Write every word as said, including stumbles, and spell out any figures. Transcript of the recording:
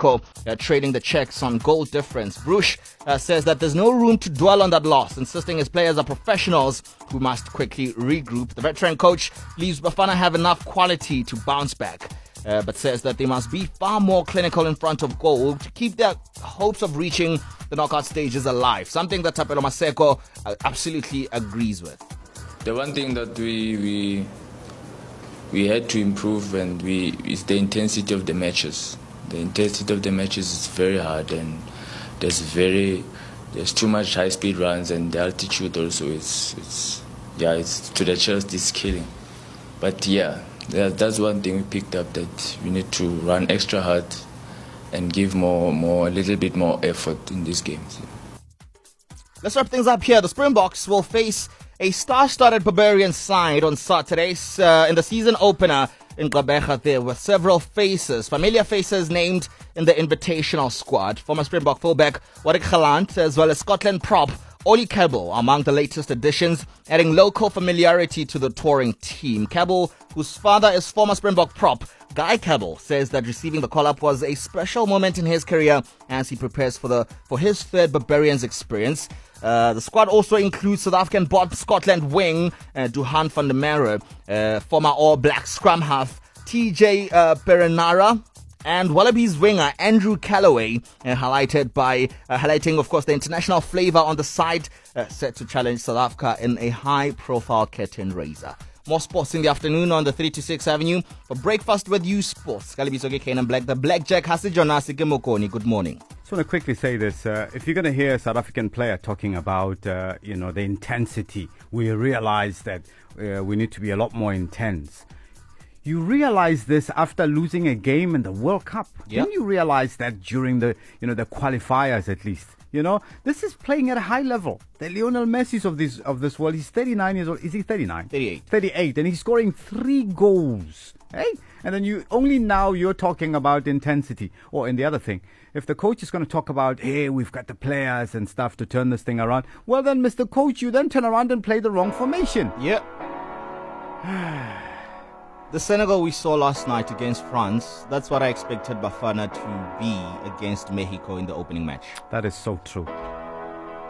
Mexico, uh, trading the Czechs on goal difference. Bruges uh, says that there's no room to dwell on that loss, insisting his players are professionals who must quickly regroup. The veteran coach believes Bafana have enough quality to bounce back, uh, but says that they must be far more clinical in front of goal to keep their hopes of reaching the knockout stages alive, something that Thapelo Maseko uh, absolutely agrees with. The one thing that we we we had to improve and we is the intensity of the matches. The intensity of the matches is very hard, and there's very there's too much high speed runs, and the altitude also is it's yeah it's to the chest is killing. But yeah, that, that's one thing we picked up, that we need to run extra hard and give more, more, a little bit more effort in these games. Let's wrap things up here. The Springboks will face a star-studded Barbarian side on Saturday uh, in the season opener in Gqeberha there, with several faces, familiar faces named in the invitational squad. Former Springbok fullback Warwick Gelant, as well as Scotland prop Oli Cabell among the latest additions, adding local familiarity to the touring team. Cabell, whose father is former Springbok prop Guy Cabell, says that receiving the call-up was a special moment in his career as he prepares for the for his third Barbarians experience. Uh, the squad also includes South African bought Scotland wing uh, Duhan van der Merwe, uh, former All Black scrum half T J uh, Perenara, and Wallabies winger Andrew Callaway, uh, highlighted by uh, highlighting, of course, the international flavour on the side, uh, set to challenge South Africa in a high-profile curtain raiser. More sports in the afternoon on the three to six Avenue. For Breakfast with You Sports, Kalibisoke Kane and Black, the Blackjack Hasijonasi Mokoni. Good morning. I just want to quickly say this. Uh, if you're going to hear a South African player talking about, uh, you know, the intensity, we realize that uh, we need to be a lot more intense. You realize this after losing a game in the World Cup. Yep. Didn't you realize that during the, you know, the qualifiers at least? You know, this is playing at a high level. The Lionel Messi's of this of this world. He's thirty-nine years old. Is he thirty-nine? thirty-eight. thirty-eight, and he's scoring three goals. Hey, and then you only now you're talking about intensity. Or in the other thing, if the coach is going to talk about, hey, we've got the players and stuff to turn this thing around. Well, then, Mister Coach, you then turn around and play the wrong formation. Yep. The Senegal we saw last night against France, that's what I expected Bafana to be against Mexico in the opening match. That is so true.